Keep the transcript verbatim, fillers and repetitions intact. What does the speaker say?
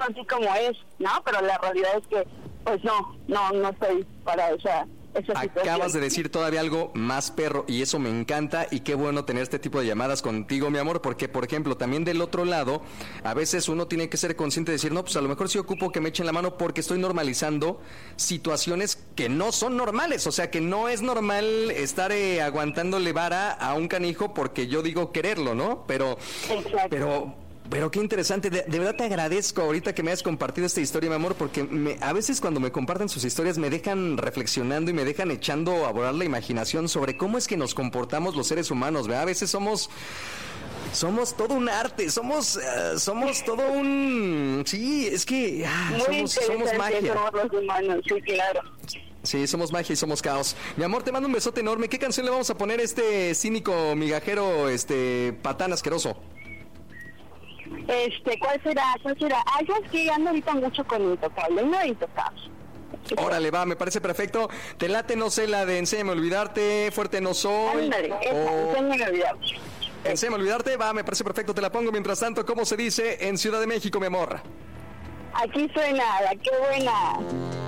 así como es, ¿no? Pero la realidad es que, pues no, no, no estoy para esa... Acabas de decir todavía algo más perro y eso me encanta y qué bueno tener este tipo de llamadas contigo, mi amor, porque por ejemplo también del otro lado a veces uno tiene que ser consciente de decir, no, pues a lo mejor sí ocupo que me echen la mano porque estoy normalizando situaciones que no son normales, o sea que no es normal estar eh, aguantándole vara a un canijo porque yo digo quererlo, ¿no? Pero, Exacto. pero Pero qué interesante, de, de verdad te agradezco ahorita que me hayas compartido esta historia, mi amor, porque me, a veces cuando me comparten sus historias me dejan reflexionando y me dejan echando a volar la imaginación sobre cómo es que nos comportamos los seres humanos, ¿verdad? A veces somos... Somos todo un arte, somos uh, somos todo un... Sí, es que ah, somos, somos magia. Somos los humanos, sí, claro. Sí, somos magia y somos caos. Mi amor, te mando un besote enorme. ¿Qué canción le vamos a poner a este cínico, migajero, este patán asqueroso? Este, ¿cuál será? ¿Cuál será? Ah, yo es que ando ahorita mucho con Intocable, no Intocable. Órale, va, me parece perfecto. Te late, no sé, la de Enséñame a olvidarte, Fuerte no soy. Ándale, esa, o... Enséñame a olvidarte. Enséñame a olvidarte, va, me parece perfecto, te la pongo. Mientras tanto, ¿cómo se dice en Ciudad de México, mi amor? Aquí suena, la qué buena.